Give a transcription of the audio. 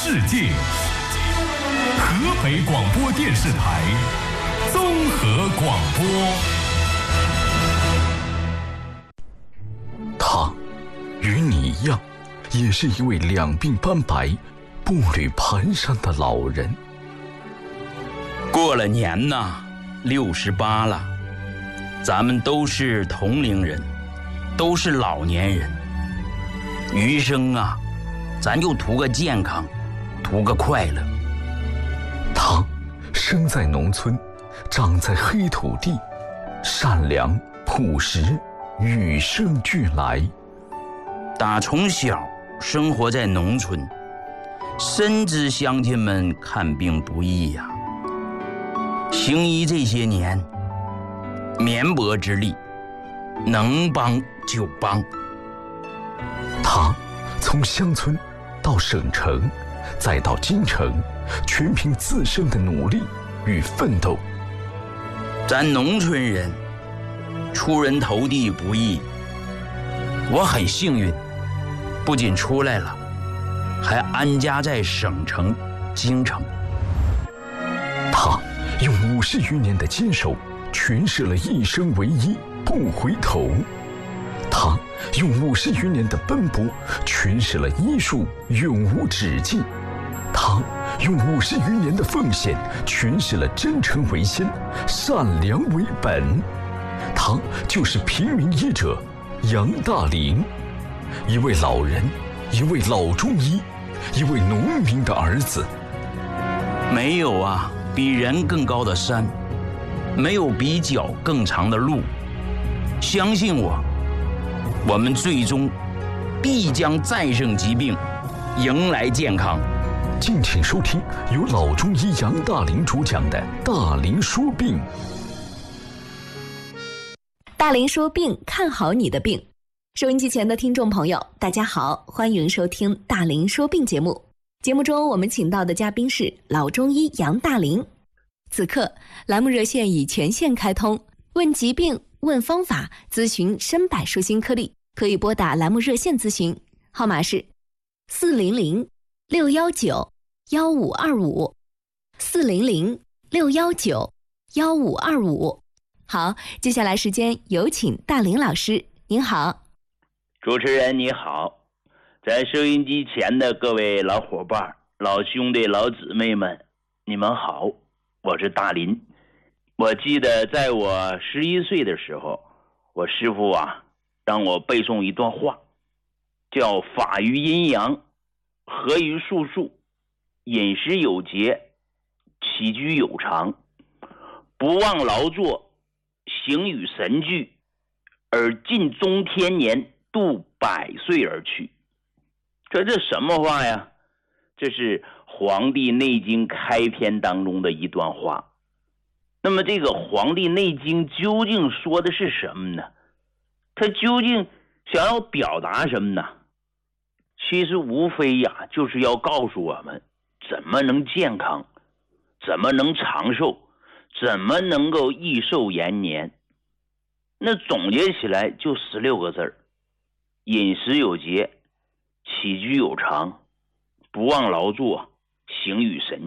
世界。河北广播电视台综合广播。 他与你一样，也是一位两鬓斑白、步履蹒跚的老人。 过了年呐，68了，咱们都是同龄人，都是老年人。余生啊，咱就图个健康，图个快乐。 他生在农村，长在黑土地，善良朴实，与生俱来。 打从小生活在农村，深知乡亲们看病不易呀。行医这些年，绵薄之力，能帮就帮。 他从乡村到省城，再到京城，全凭自身的努力与奋斗。 咱农村人出人头地不易，我很幸运，不仅出来了，还安家在省城京城。 他用50余年的坚守，诠释了一生唯一，不回头。他用50余年的奔波，诠释了医术永无止境。他用50余年的奉献，诠释了真诚为先，善良为本。他就是平民医者杨大林，一位老人，一位老中医，一位农民的儿子。 没有啊比人更高的山，没有比脚更长的路。相信我，我们最终必将战胜疾病，迎来健康。 敬请收听由老中医杨大林主讲的《大林说病》。 大林说病，看好你的病。收音机前的听众朋友，大家好，欢迎收听大林说病节目。节目中我们请到的嘉宾是老中医杨大林。此刻栏目热线已全线开通，问疾病、问方法、咨询身百舒心颗粒，可以拨打栏目热线咨询，号码是400-619-1525 400-619-1525。好，接下来时间有请大林老师。您好。 主持人你好，在收音机前的各位老伙伴、老兄弟、老姊妹们，你们好，我是大林。我记得在我11岁的时候，我师父让我背诵一段话，叫法于阴阳，合于术数，饮食有节，起居有常，不忘劳作，行与神俱，而尽中天年，度100岁而去。这什么话呀？这是《黄帝内经》开篇当中的一段话。那么这个《黄帝内经》究竟说的是什么呢？它究竟想要表达什么呢？其实无非就是要告诉我们怎么能健康，怎么能长寿，怎么能够益寿延年。那总结起来就16个字：饮食有节，起居有常，不忘劳作，行与神